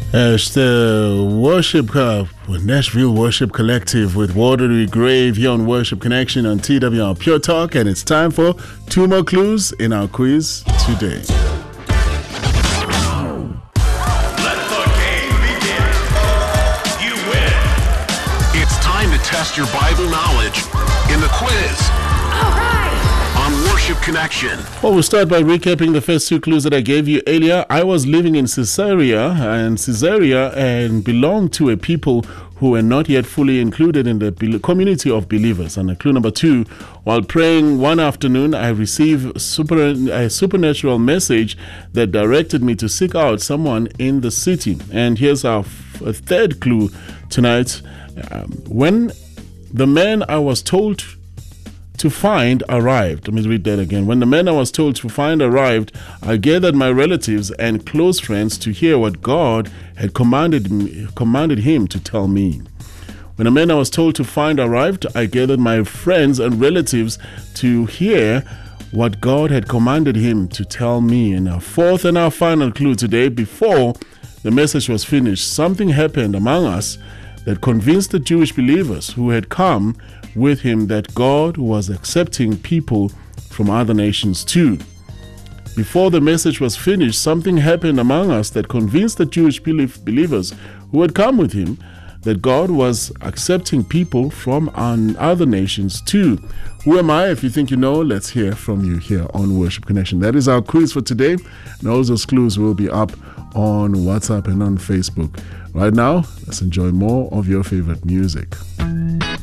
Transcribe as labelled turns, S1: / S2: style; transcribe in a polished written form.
S1: It's the Nashville Worship Collective with Watery Grave here on Worship Connection on TWR Pure Talk, and it's time for two more clues in our quiz today.
S2: Let the game begin. You win.
S3: It's time to test your Bible knowledge in the quiz.
S2: All right.
S3: On Worship Connection.
S1: Well, we'll start by recapping the first two clues that I gave you earlier. I was living in Caesarea and belonged to a people who were not yet fully included in the community of believers. And clue number two, while praying one afternoon, I received a supernatural message that directed me to seek out someone in the city. And here's our third clue tonight. When the man I was told to find arrived. Let me read that again. When the man I was told to find arrived, I gathered my relatives and close friends to hear what God had commanded him to tell me. When the man I was told to find arrived, I gathered my friends and relatives to hear what God had commanded him to tell me. And our fourth and our final clue today, before the message was finished, something happened among us that convinced the Jewish believers who had come with him that God was accepting people from other nations too. Before the message was finished, something happened among us that convinced the Jewish believers who had come with him that God was accepting people from other nations too. Who am I? If you think you know, let's hear from you here on Worship Connection. That is our quiz for today, and all those clues will be up on WhatsApp and on Facebook. Right now, let's enjoy more of your favorite music.